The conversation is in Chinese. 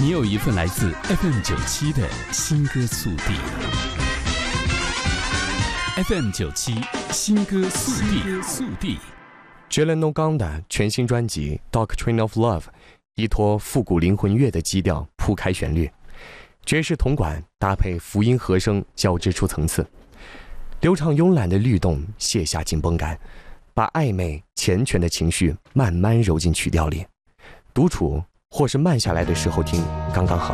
你有一份来自 FM97 的新歌速递。FM97 新歌速递。 Jalen Nogam 的全新专辑《Doctrine of Love》依托复古灵魂乐的基调铺开旋律，爵士铜管搭配福音和声交织出层次，流畅慵懒的律动卸下紧绷感，把暧昧缱绻的情绪慢慢揉进曲调里。独处或是慢下来的时候听刚刚好。